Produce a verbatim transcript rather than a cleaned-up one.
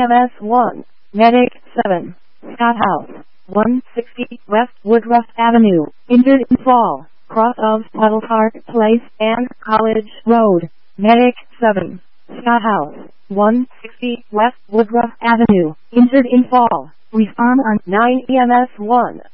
M S one, Medic seven, Scott House, one sixty West Woodruff Avenue, injured in fall, cross of Puddle Park Place and College Road. Medic seven, Scott House, one sixty West Woodruff Avenue, injured in fall. Respond on nine E M S one.